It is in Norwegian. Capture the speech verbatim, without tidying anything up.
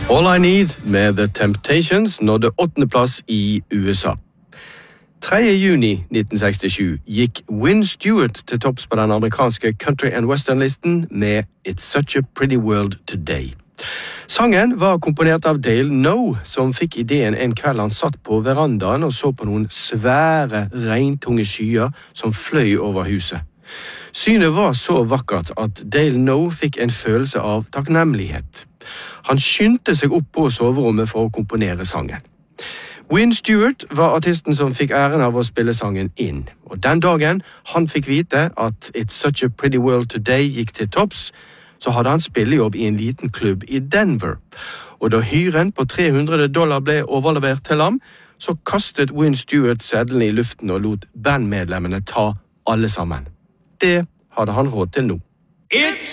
All I Need med The Temptations nådde åttende plass i U S A. tredje juni nitten sekstisju gikk Wynn Stewart til topps på den amerikanske country and western-listen med It's Such a Pretty World Today. Sangen var komponert av Dale Noe, som fikk ideen en kveld han satt på verandaen og så på noen svære, regntunge skyer som fløy over huset. Synet var så vakkert at Dale Noe fikk en følelse av takknemlighet. Han skyndte seg opp på soverommet for å komponere sangen. Wynn Stewart var artisten som fikk æren av å spille sangen inn, og den dagen han fikk vite at It's Such a Pretty World Today gikk til topps, så hadde han spillejobb i en liten klubb i Denver. Og da hyren på tre hundre dollar ble overlevert til ham, så kastet Wynn Stewart sedlene i luften og lot bandmedlemmene ta alle sammen. Det hadde han råd til nå. It's